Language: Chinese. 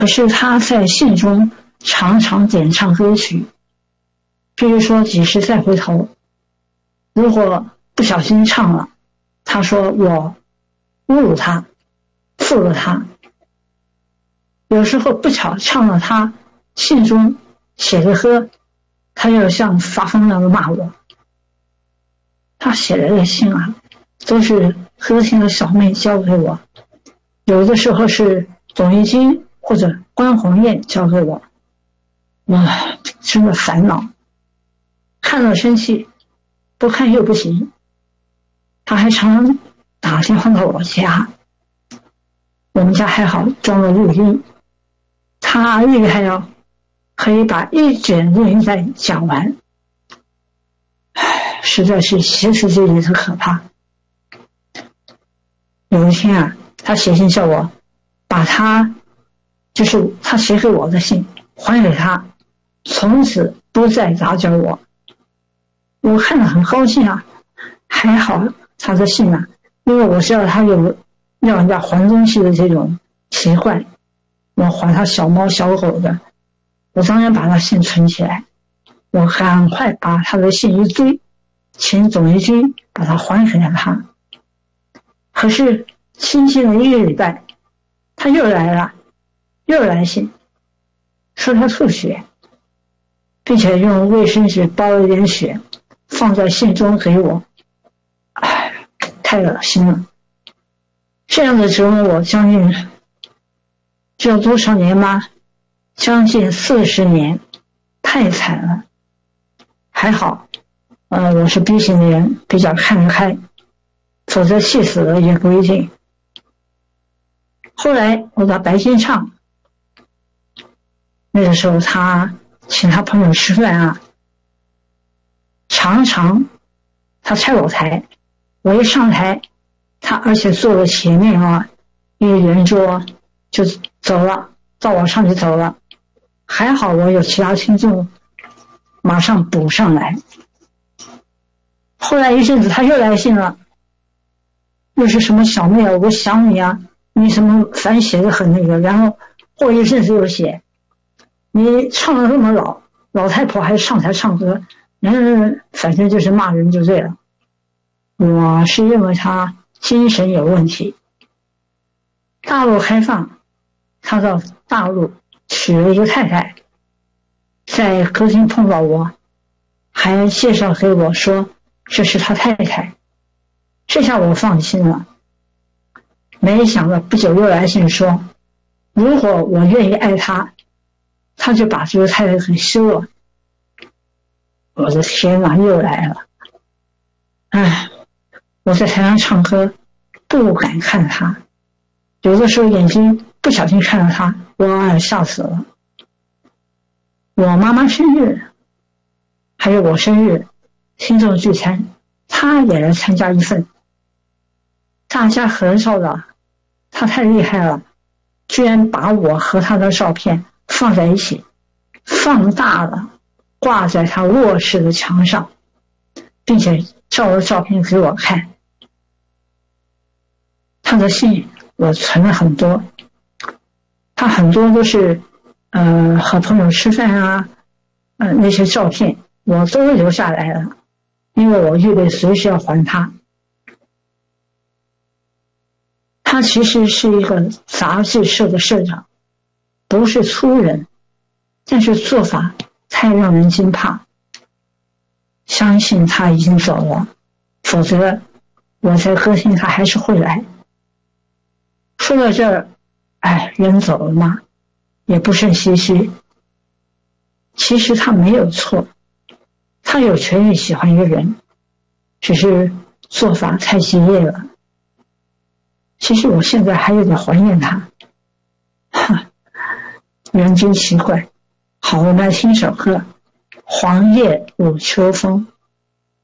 可是他在信中常常点唱歌曲，比如说几时再回头，如果不小心唱了，他说我侮辱他，负了他。有时候不巧唱了他信中写的歌，他又像发疯了的骂我。他写来的信啊，都是歌厅的小妹交给我，有的时候是董一金或者关红艳交给我，我真的烦恼，看了生气，不看又不行。他还常常打电话到我家，我们家还好装了录音，他厉害哦，可以把一卷录音带讲完，实在是歇斯底里的可怕。有一天啊，他写信叫我把他写给我的信还给他，从此不再打搅我。我看了很高兴啊，还好他的信啊，因为我知道他有要人家还东西的这种习惯，我还他小猫小狗的，我当然把他信存起来，我赶快把他的信一堆，请总一军把他还给了他。可是轻轻的1个礼拜，他又来了，又来信，说他吐血，并且用卫生纸包了一点血放在信中给我。太恶心了，这样的折磨我将近知道多少年吗？将近40年，太惨了。还好我是 B 型的人，比较看得开，否则气死了也不一定。后来我到白金唱，那个时候他请他朋友吃饭啊，常常他拆我台，我一上台，他而且坐了前面啊，一个圆桌就走了，到我上去走了。还好我有其他听众马上补上来。后来一阵子他又来信了，又是什么小妹啊，我想你啊，你什么反正写的很那个，然后过一阵子又写你唱的那么老太婆还上台唱歌，反正就是骂人就对了。我是认为他精神有问题。大陆开放，他到大陆娶了一个太太，在歌厅碰到我，还介绍给我说这是他太太，这下我放心了。没想到不久又来信说，如果我愿意爱他，他就把这个太太给休了。我的天哪，又来了！我在台上唱歌，不敢看他，有的时候眼睛不小心看到他，我吓死了。我妈妈生日，还有我生日，听众聚餐，他也来参加一份。大家合照的，他太厉害了，居然把我和他的照片放在一起，放大了，挂在他卧室的墙上，并且照了照片给我看。他的信我存了很多，他很多都是和朋友吃饭啊，那些照片我都留下来了，因为我预备随时要还他。他其实是一个杂志社的社长，不是粗人，但是做法太让人惊怕。相信他已经走了，否则我在歌厅他还是会来。说到这儿，人走了嘛，也不胜唏嘘。其实他没有错，他有权利喜欢一个人，只是做法太激烈了。其实我现在还有点怀念他。人真奇怪。好，我们来听首歌《黄叶舞秋风》。